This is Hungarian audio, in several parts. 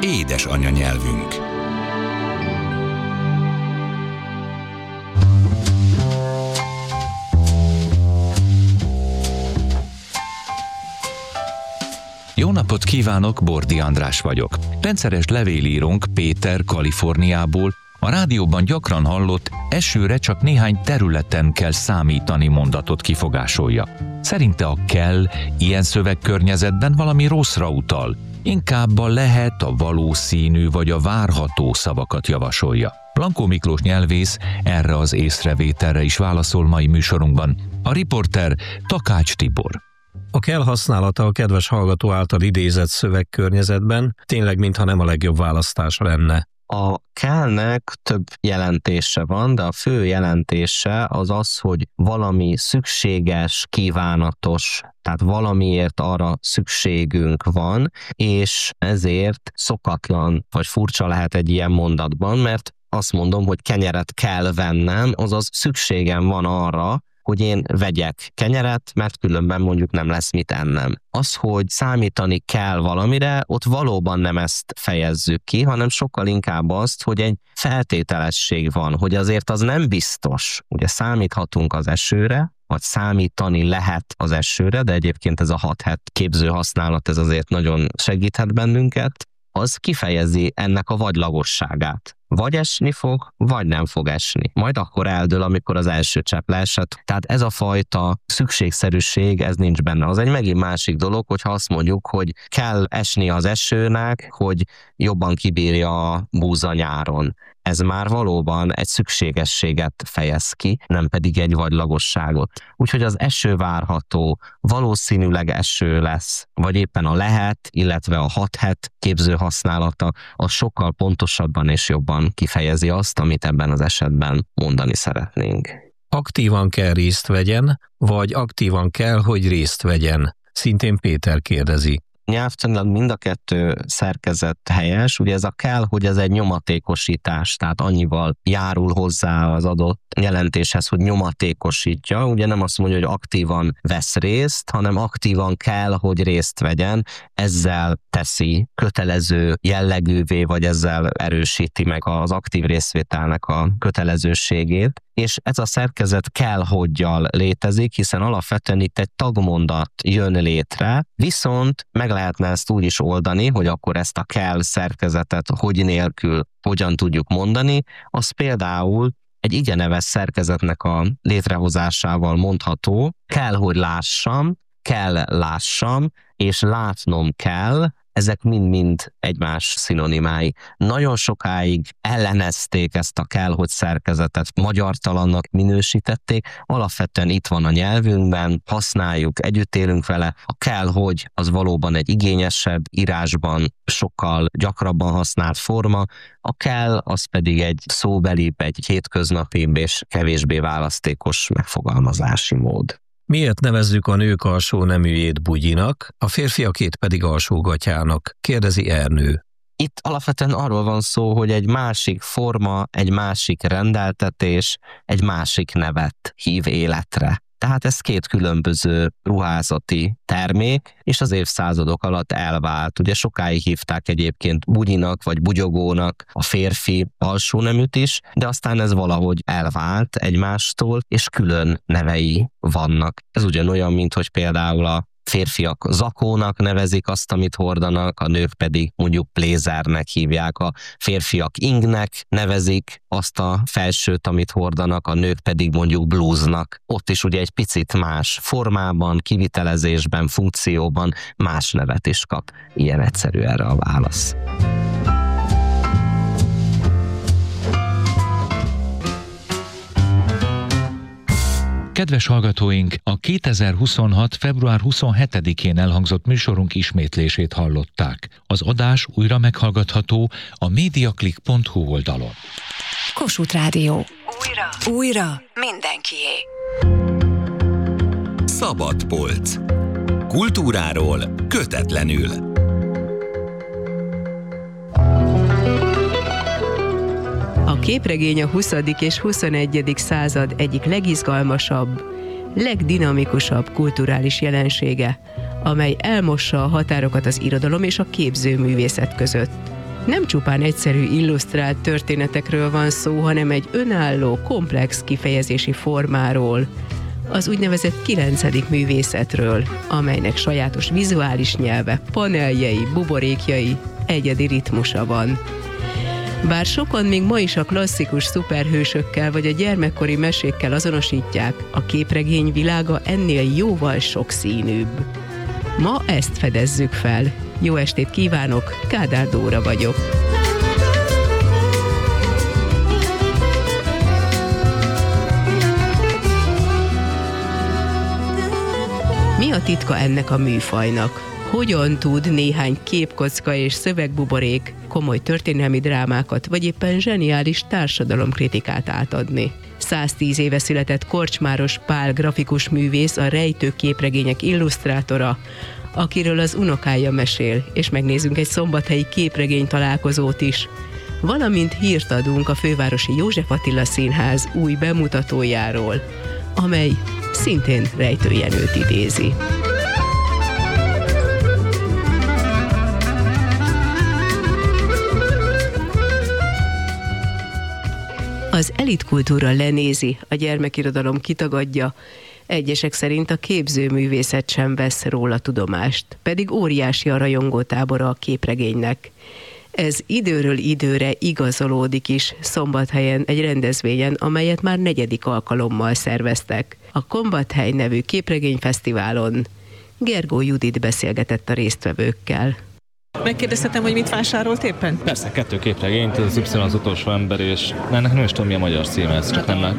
Édes anyanyelvünk. Jó napot kívánok, Bordi András vagyok. Rendszeres levélírónk Péter Kaliforniából a rádióban gyakran hallott esőre csak néhány területen kell számítani mondatot kifogásolja. Szerinte a kell ilyen szövegkörnyezetben valami rosszra utal, inkább a lehet, a valószínű vagy a várható szavakat javasolja. Blankó Miklós nyelvész erre az észrevételre is válaszol mai műsorunkban. A riporter Takács Tibor. A kell használata a kedves hallgató által idézett szövegkörnyezetben tényleg mintha nem a legjobb választás lenne. A kellnek több jelentése van, de a fő jelentése az az, hogy valami szükséges, kívánatos, tehát valamiért arra szükségünk van, és ezért szokatlan vagy furcsa lehet egy ilyen mondatban, mert azt mondom, hogy kenyeret kell vennem, azaz szükségem van arra, hogy én vegyek kenyeret, mert különben mondjuk nem lesz mit ennem. Az, hogy számítani kell valamire, ott valóban nem ezt fejezzük ki, hanem sokkal inkább azt, hogy egy feltételesség van, hogy azért az nem biztos. Ugye számíthatunk az esőre, vagy számítani lehet az esőre, de egyébként ez a 6-7 képző használat, ez azért nagyon segíthet bennünket, az kifejezi ennek a vagylagosságát. Vagy esni fog, vagy nem fog esni. Majd akkor eldől, amikor az első csepp leesett. Tehát ez a fajta szükségszerűség, ez nincs benne. Az egy megint másik dolog, hogyha azt mondjuk, hogy kell esni az esőnek, hogy jobban kibírja a búza nyáron. Ez már valóban egy szükségességet fejez ki, nem pedig egy vagylagosságot. Úgyhogy az eső várható, valószínűleg eső lesz, vagy éppen a lehet, illetve a 6-7 képző használata, az sokkal pontosabban és jobban kifejezi azt, amit ebben az esetben mondani szeretnénk. Aktívan kell részt vegyen, vagy aktívan kell, hogy részt vegyen? Szintén Péter kérdezi. Nyelvtanilag mind a kettő szerkezet helyes, ugye ez a kell, hogy ez egy nyomatékosítás, tehát annyival járul hozzá az adott jelentéshez, hogy nyomatékosítja, ugye nem azt mondja, hogy aktívan vesz részt, hanem aktívan kell, hogy részt vegyen, ezzel teszi kötelező jellegűvé, vagy ezzel erősíti meg az aktív részvételnek a kötelezőségét, és ez a szerkezet kell, hogyjal létezik, hiszen alapvetően itt egy tagmondat jön létre, viszont meg lehetne ezt úgy is oldani, hogy akkor ezt a kell szerkezetet hogy nélkül hogyan tudjuk mondani, az például egy igeneves szerkezetnek a létrehozásával mondható, kell, hogy lássam, és látnom kell, ezek mind-mind egymás szinonimái. Nagyon sokáig ellenezték ezt a kell, hogy szerkezetet, magyartalannak minősítették, alapvetően itt van a nyelvünkben, használjuk, együtt élünk vele, a kell, hogy az valóban egy igényesebb, írásban sokkal gyakrabban használt forma, a kell, az pedig egy szóbelibb, egy hétköznapibb és kevésbé választékos megfogalmazási mód. Miért nevezzük a nők alsó neműjét bugyinak, a férfiakét pedig alsógatyának? Kérdezi Ernő. Itt alapvetően arról van szó, hogy egy másik forma, egy másik rendeltetés, egy másik nevet hív életre. Tehát ez két különböző ruházati termék, és az évszázadok alatt elvált. Ugye sokáig hívták egyébként bugyinak vagy bugyogónak a férfi alsóneműt is, de aztán ez valahogy elvált egymástól, és külön nevei vannak. Ez ugyanolyan, mint hogy például a férfiak zakónak nevezik azt, amit hordanak, a nők pedig mondjuk blézernek hívják, a férfiak ingnek nevezik azt a felsőt, amit hordanak, a nők pedig mondjuk blúznak. Ott is ugye egy picit más formában, kivitelezésben, funkcióban más nevet is kap. Ilyen egyszerű erre a válasz. Kedves hallgatóink, a 2026. február 27-én elhangzott műsorunk ismétlését hallották. Az adás újra meghallgatható a mediaclick.hu oldalon. Kossuth Rádió. Újra mindenkié. Szabad polc. Kultúráról kötetlenül. A képregény a 20. és 21. század egyik legizgalmasabb, legdinamikusabb kulturális jelensége, amely elmossa a határokat az irodalom és a képzőművészet között. Nem csupán egyszerű illusztrált történetekről van szó, hanem egy önálló, komplex kifejezési formáról, az úgynevezett 9. művészetről, amelynek sajátos vizuális nyelve, paneljei, buborékjai, egyedi ritmusa van. Bár sokan még ma is a klasszikus szuperhősökkel vagy a gyermekkori mesékkel azonosítják, a képregény világa ennél jóval sokszínűbb. Ma ezt fedezzük fel. Jó estét kívánok, Kádár Dóra vagyok. Mi a titka ennek a műfajnak? Hogyan tud néhány képkocka és szövegbuborék komoly történelmi drámákat, vagy éppen zseniális társadalomkritikát átadni? 110 éve született Korcsmáros Pál grafikus művész, a rejtő képregények illusztrátora, akiről az unokája mesél, és megnézünk egy szombathelyi képregény találkozót is. Valamint hírt adunk a fővárosi József Attila Színház új bemutatójáról, amely szintén Rejtő Jenőt idézi. Az elitkultúra lenézi, a gyermekirodalom kitagadja, egyesek szerint a képzőművészet sem vesz róla tudomást, pedig óriási a rajongótábora a képregénynek. Ez időről időre igazolódik is Szombathelyen egy rendezvényen, amelyet már 4. alkalommal szerveztek. A Kombathely nevű képregényfesztiválon Gergó Judit beszélgetett a résztvevőkkel. Megkérdezhetem, hogy mit vásárolt éppen? Persze, 2 képregényt, az Y az utolsó ember, és ennek nem is tudom, mi a magyar címe, ez csak nem...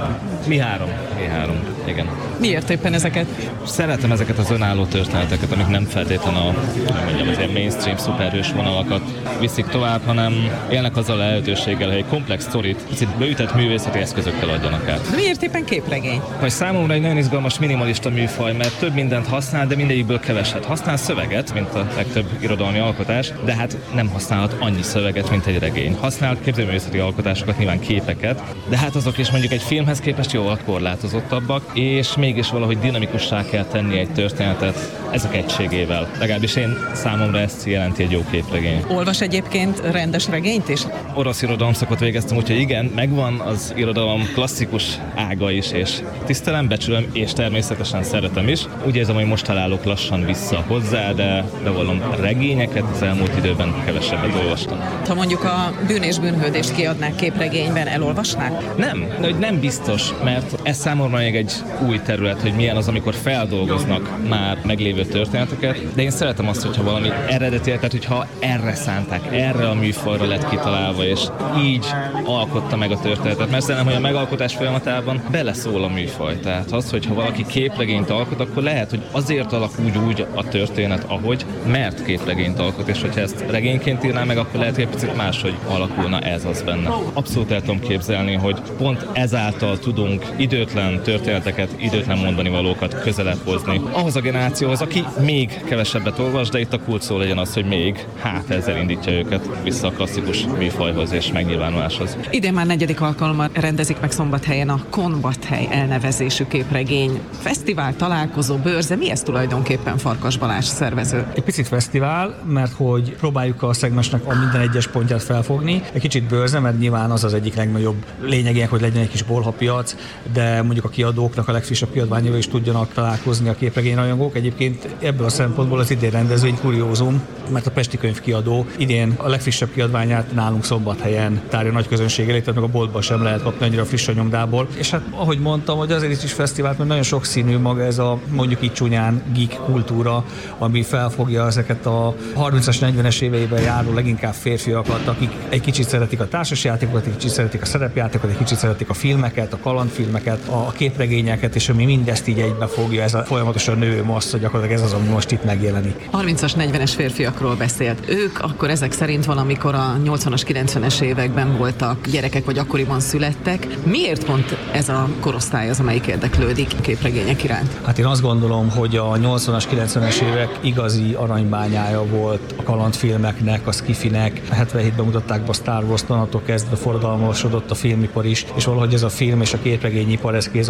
Mi három, igen. Miért éppen ezeket? Szeretem ezeket az önálló történeteket, amik nem feltétlenül az ilyen mainstream szuperhős vonalakat viszik tovább, hanem élnek azzal a lehetőséggel, hogy egy komplex sztorit picit beütett művészeti eszközökkel adjanak át. De miért éppen képregény? Vagy számomra egy nagyon izgalmas minimalista műfaj, mert több mindent használ, de mindegyikből keveset. Használ szöveget, mint a legtöbb irodalmi alkotás, de hát nem használhat annyi szöveget, mint egy regény. Használ képzőművészeti alkotásokat, nyilván képeket, de hát azok is mondjuk egy filmhez képest jóval korlátozottabbak, és mégis valahogy dinamikussá kell tenni egy történetet ezek egységével. Legalábbis számomra ezt jelenti egy jó képregény. Olvas egyébként rendes regényt is? Orosz irodalomszakot végeztem, úgyhogy igen, megvan az irodalom klasszikus ága is, és tisztelem, becsülöm, és természetesen szeretem is. Úgy érzem, hogy most találok lassan vissza hozzá, de bevallom, regényeket az elmúlt időben kevesebbet olvastam. Ha mondjuk a Bűn és bűnhődést kiadnák képregényben, elolvasnák? Nem biztos, mert ez számomra még egy új terület, hogy milyen az, amikor feldolgoznak már meglévő történeteket, de én szeretem azt, hogyha valami eredeti, tehát hogyha erre szánták, erre a műfajra lett kitalálva, és így alkotta meg a történetet, mert szerintem, hogy a megalkotás folyamatában beleszól a műfaj. Tehát az, hogyha valaki képregényt alkot, akkor lehet, hogy azért alakul úgy a történet, ahogy, mert képregényt alkot, és hogyha ezt regényként írná meg, akkor lehet, hogy egy picit máshogy alakulna ez az benne. Abszolút el tudom képzelni, hogy pont ezáltal tudunk időtlen történeteket, időtlen mondani valókat közelebb hozni ahhoz a generációhoz, aki még kevesebbet olvas, de itt a kulcs szó legyen az, hogy még ezzel indítja őket vissza a klasszikus műfajhoz és megnyilvánuláshoz. Idén már 4. alkalommal rendezik meg Szombathelyen a Kombathely elnevezésű képregény fesztivál, találkozó, bőrze. Mi ez tulajdonképpen, Farkas Balázs szervező? Egy picit fesztivál, mert hogy próbáljuk a szegmensnek a minden egyes pontját felfogni. Egy kicsit bőrze, mert nyilván az egyik legnagyobb lényegének, hogy legyen egy kis bolhapiac, de mondjuk a kiadóknak a legfrissebb kiadványával is tudjanak találkozni a képregényrajongók. Egyébként ebből a szempontból az idén rendezvény kuriózum, mert a Pesti Könyvkiadó idén a legfrissebb kiadványát nálunk Szombathelyen tárja nagy közönség elé, tehát meg a boltban sem lehet kapni annyira friss a nyomdából. És hát ahogy mondtam, hogy azért is fesztivált, mert nagyon sokszínű maga ez a mondjuk így csúnyán geek kultúra, ami felfogja ezeket a 30-as, 40-es éveiben járó leginkább férfiakat, akik egy kicsit szeretik a társasjátékokat, egy kicsit szeretik a szerepjátékokat, egy kicsit szeretik a filmeket, a kalandfilmeket, a képregényeket, és ami mindezt így egybefogja, ez a folyamatosan növő massza, gyakorlatilag ez az, ami most itt megjelenik. 30-as, 40-es férfiakról beszélt. Ők akkor ezek szerint valamikor a 80-as, 90-es években voltak gyerekek, vagy akkoriban születtek. Miért pont ez a korosztály az, amelyik érdeklődik képregények iránt? Hát én azt gondolom, hogy a 80-as, 90-es évek igazi aranybányája volt a kalandfilmeknek, a skifinek. 77-ben mutatták be a Star Wars-t, onnantól kezdve forradalmasodott a filmipar is, és valahogy ez a film és a képregényipar ez kéz a kézben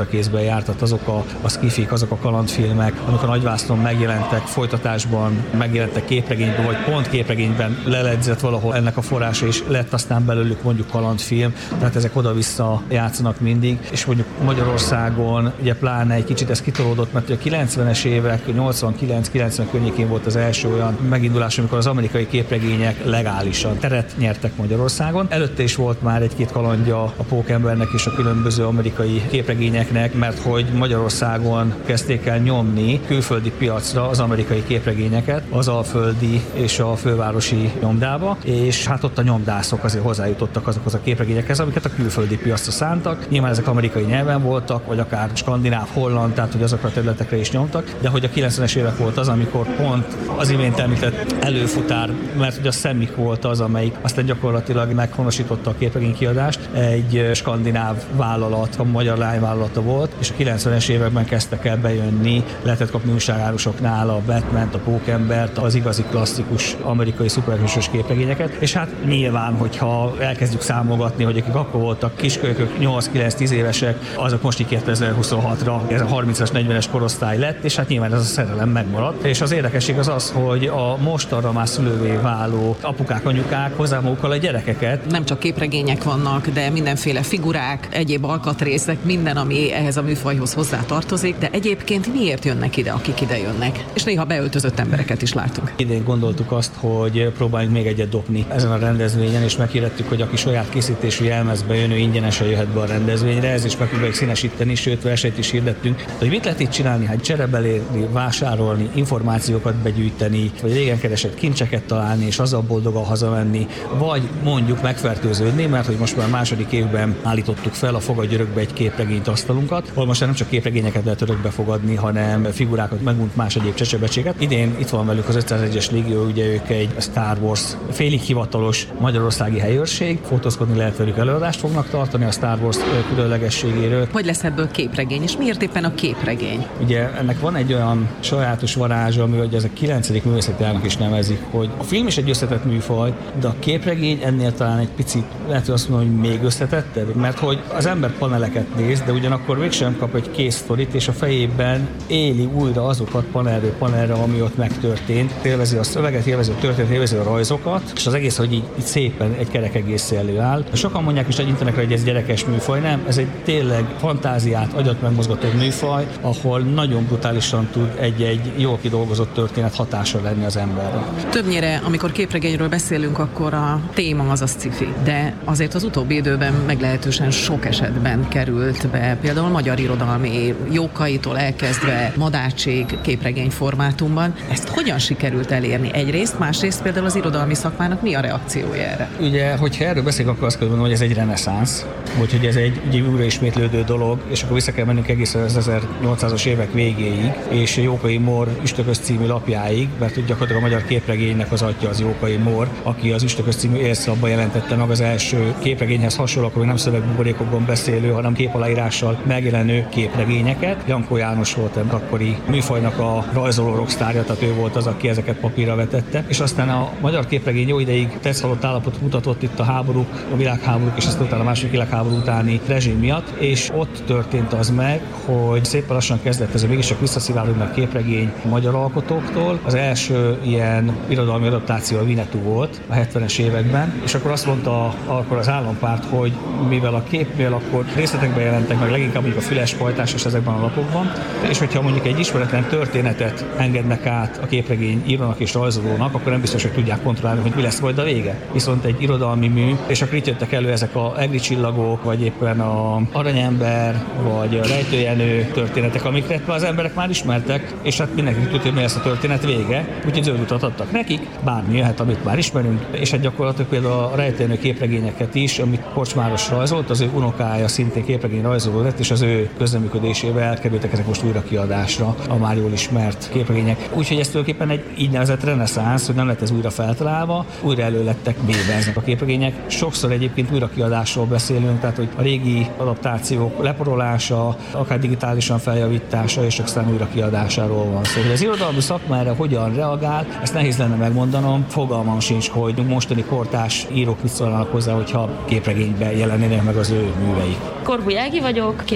járt, tehát azok a skifik, azok a kalandfilmek, amik a nagyvásznon megjelentek, folytatásban megjelentek képregényben, vagy pont képregényben lelegyzett valahol ennek a forrása, és lett aztán belőlük mondjuk kalandfilm, tehát ezek oda-vissza játszanak mindig, és mondjuk Magyarországon ugye pláne egy kicsit ez kitolódott, mert a 90-es évek, 89-90 környékén volt az első olyan megindulás, amikor az amerikai képregények legálisan teret nyertek Magyarországon. Előtte is volt már egy-két kalandja a Pókembernek és a különböző amerikai képregényeknek, mert hogy Magyarországon kezdték el nyomni külföldi piacra az amerikai képregényeket, az alföldi és a fővárosi nyomdába, és hát ott a nyomdászok azért hozzájutottak azokhoz a képregényekhez, amiket a külföldi piacra szántak. Nyilván ezek amerikai nyelven voltak, vagy akár skandináv, holland, tehát hogy azokra a területekre is nyomtak, de hogy a 90-es évek volt az, amikor pont az imént említett előfutár, mert ugye a Semik volt az, amelyik aztán gyakorlatilag meghonosította a képregénykiadást, egy skandináv vállalat, a magyar lányvállalata volt, és a 90-es években kezdtek el bejönni, lehetett kapni újságárusoknál a Batman-t, a Pókembert, az igazi klasszikus amerikai szuperhősös képregényeket, és hát nyilván, hogyha elkezdjük számolgatni, hogy akik akkor voltak kiskölykök, 8-9-10 évesek, azok most így 2026-ra ez a 30-as, 40-es korosztály lett, és hát nyilván ez a szerelem megmaradt. És az érdekesség az az, hogy a mostanra már szülővé váló apukák, anyukák hozzá magukkal a gyerekeket. Nem csak képregények vannak, de mindenféle figurák, egyéb alkatrészek, minden, ami ehhez a műfajhoz hozzá tartozik, de egyébként miért jönnek ide, akik ide jönnek? És néha beöltözött embereket is látunk. Idén gondoltuk azt, hogy próbáljunk még egyet dobni ezen a rendezvényen, és meghirdettük, hogy aki saját készítésű jelmezbe jön, ő ingyenesen jöhet be a rendezvényre, ez is megpróbáljuk színesíteni, sőt versenyt is hirdettünk, hogy mit lehet itt csinálni, hát cserebelérni, vásárolni, információkat begyűjteni, vagy régen keresett kincseket találni, és azzal boldogan hazamenni, vagy mondjuk megfertőződni, mert hogy most már második évben állítottuk fel a Fogadj örökbe egy képregényt asztalunkat, ahol most nem csak képregényeket lehet örökbe fogadni, hanem figurákat, megmúlt más egyéb csecsebecséget. Idén itt van velük az 501-es légió, ugye ők egy Star Wars félig hivatalos magyarországi helyőrség, fotózkodni lehet velük, előadást fognak tartani a Star Wars különlegességéről. Hogy lesz ebből képregény, és miért éppen a képregény? Ugye ennek van egy olyan sajátos varázsa, ami hogy ez a 9. művészeti ágnak is nevezik, hogy a film is egy összetett műfaj, de a képregény ennél talán egy picit, lehet, hogy azt mondom, hogy még összetettebb, mert hogy az ember paneleket néz, de ugyanakkor mégsem kap egy kész sztorit, és a fejében éli újra azokat panelről panelre, ami ott megtörtént, élvezi a szöveget, élvezi a történet, élvezi a rajzokat, és az egész, hogy így szépen egy kerek egész előáll. Sokan mondják is egy internetre, hogy ez gyerekes műfaj, nem, ez egy tényleg fantáziát, agyat megmozgató műfaj, ahol nagyon brutálisan tud egy jól kidolgozott történet hatással lenni az emberre. Többnyire, amikor képregényről beszélünk, akkor a téma az a sci-fi, de azért az utóbbi időben meglehetősen sok esetben került be, például magyar irodalmi Jókaitól elkezdve Madácsig képregény formátumban. Ezt hogyan sikerült elérni egyrészt, másrészt például az irodalmi szakmának mi a reakciója erre? Ugye, hogyha erről beszélünk, akkor azt kell mondani, hogy ez egy reneszánsz, hogy ez egy újraismétlődő dolog, és akkor vissza kell mennünk egészen az 1800-as évek végéig, és Jókai Mór Üstökös című lapjáig, mert gyakorlatilag a magyar képregénynek az atya az Jókai Mór, aki az Üstökös című élszavban jelentette meg az első képregényhez hasonló, akkor nem szövegbuborékokban beszélő, hanem képaláírással megjelenő képregényeket. Jankó János volt ennek akkori műfajnak a rajzoló rockstárja, tehát ő volt az, aki ezeket papírra vetette, és aztán a magyar képregény jó ideig tetszhalott állapotot mutatott itt a háborúk, a világháborúk, és aztán utána a második világháború utáni rezsim miatt, és ott történt az meg, hogy szépen lassan kezdett ez a mégiscsak visszaszivárogni a képregény magyar alkotóktól. Az első ilyen irodalmi adaptáció a Winnetou volt a 70-es években, és akkor azt mondta akkor az állampárt, hogy mivel akkor részletekben jelentek meg leginkább mondjuk a fülespajtás és ezekben a lapokban, és hogyha mondjuk egy ismeretlen történetet engednek át a képregény írónak és rajzolónak, akkor nem biztos, hogy tudják kontrollálni, hogy mi lesz majd a vége. Viszont egy irodalmi mű, és akkor itt jöttek elő ezek a egri csillagok, vagy éppen a Aranyember, vagy a Rejtőjenő történetek, amiket az emberek már ismertek, és hát mindenki tudja, hogy mi lesz a történet vége, úgyhogy zöld utat adtak nekik, bármi jöhet, amit már ismerünk, és hát gyakorlatilag például a Rejtőjenő képregényeket is, amit Korcsmáros rajzolt, az ő unokája szintén képregény rajzoló lett, és az ő közreműködésével kerültek ezek most újra kiadásra, a már jól ismert képregények. Úgyhogy ez tulajdonképpen egy így nevezett reneszánsz, hogy nem lett ez újra feltalálva, újra elő lettek véve ezek a képregények. Sokszor egyébként újra kiadásról beszélünk, tehát hogy a régi adaptációk leporolása, akár digitálisan feljavítása és aztán újra kiadásáról van szó. Hogy az irodalmi szakma erre hogyan reagál, ezt nehéz lenne megmondanom, fogalmam sincs, hogy mostani kortárs írók mit szólnának hozzá, hogyha képregényben jelennének meg az ő műveik. Korbuly Ági vagyok, képregény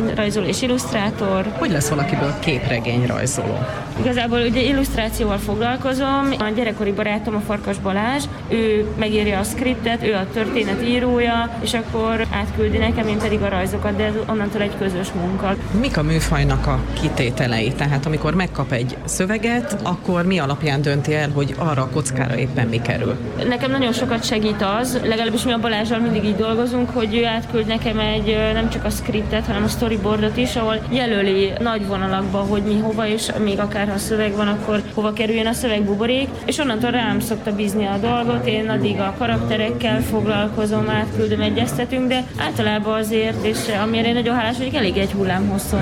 képregényrajzoló és illusztrátor. Hogy lesz valakiből képregényrajzoló? Igazából ugye illusztrációval foglalkozom. A gyerekkori barátom a Farkas Balázs, ő megírja a skriptet, ő a történetírója, és akkor átküldi nekem, én pedig a rajzokat, de ez onnantól egy közös munka. Mik a műfajnak a kitételei? Tehát amikor megkap egy szöveget, akkor mi alapján dönti el, hogy arra a kockára éppen mi kerül? Nekem nagyon sokat segít az, legalábbis mi a Balázsral mindig így dolgozunk, hogy ő átküld nekem egy nem csak a skriptet, hanem a storyboardot is, ahol jelöli nagy vonalakba, hogy mi hova, és még akár ha a szöveg van, akkor hova kerüljön a szövegbuborék, és onnantól rám szokta bízni a dolgot, én addig a karakterekkel foglalkozom, átküldöm, egyeztetünk, de általában azért, és amire én nagyon hálás vagyok, elég egy hullámhosszon.